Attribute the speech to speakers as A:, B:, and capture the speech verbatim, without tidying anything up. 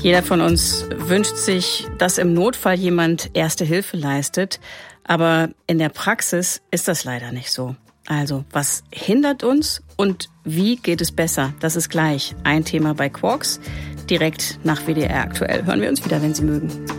A: Jeder von uns wünscht sich, dass im Notfall jemand Erste Hilfe leistet. Aber in der Praxis ist das leider nicht so. Also, was hindert uns und wie geht es besser? Das ist gleich ein Thema bei Quarks. Direkt nach W D R aktuell. Hören wir uns wieder, wenn Sie mögen.